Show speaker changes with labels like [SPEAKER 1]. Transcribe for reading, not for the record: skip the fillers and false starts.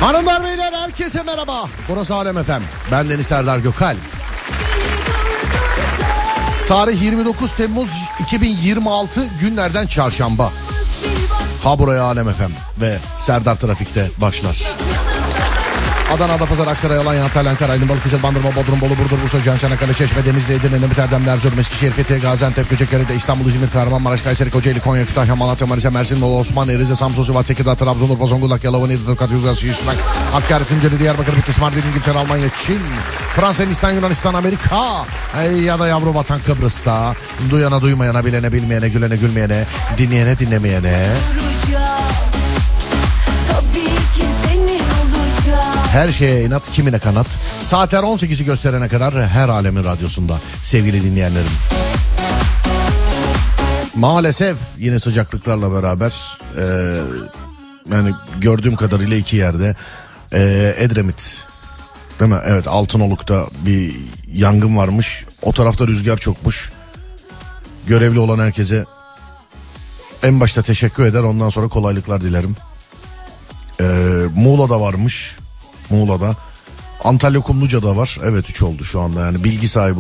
[SPEAKER 1] Hanımlar beyler herkese merhaba. Burası Alem FM. Ben Deniz Serdar Gökalp. Tarih 29 Temmuz 2026 günlerden çarşamba. Ha buraya Alem FM ve Serdar Trafik'te başlar. Adana, Adapazarı, Aksaray, Alanya, Antalya, Ankara, Aydın, Balıkesir, Bandırma, Bodrum, Bolu, Burdur, Bursa, Can, Çanakkale, Çeşme, Denizli, Edirne, Nemrut, Erdemli, Erzurum, Eskişehir, Fethiye, Gaziantep, Göcekere, İstanbul, İzmir, Kahramanmaraş, Kayseri, Kocaeli, Konya, Kütahya, Malatya, Manisa, Mersin, Bolu, Osmaniye, Rize, Samsun, Sivas, Tekirdağ, Trabzon, Urfa, Zonguldak, Yalova, Niğde, Tokat, Yozgat, Şişli, Hakkari, Tunceli, Diyarbakır, Bitlis, Mardin, İngiltere, Almanya, Çin, Fransa, Hindistan, Yunanistan, Amerika ya da yavru vatan Kıbrıs'ta. Duyana duymayana, bilene bilmeyene, gülene gülmeyene, dinleyene dinlemeyene. Her şeye inat, kimine kanat. Saatler 18'i gösterene kadar her alemin radyosunda sevgili dinleyenlerim. Maalesef yine sıcaklıklarla beraber yani gördüğüm kadarıyla iki yerde Edremit değil mi? Evet, Altınoluk'ta bir yangın varmış. O tarafta rüzgar çokmuş. Görevli olan herkese en başta teşekkür eder, ondan sonra kolaylıklar dilerim. Muğla'da varmış. Muğla'da. Antalya Kumluca'da var. Evet, 3 oldu şu anda, yani bilgi sahibi